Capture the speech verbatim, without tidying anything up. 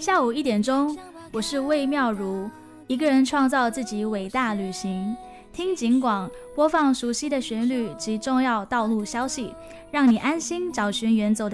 下午一点钟，我是魏妙如，一个人创造自己伟大旅行。听警广，播放熟悉的旋律及重要道路消息，让你安心找寻远走的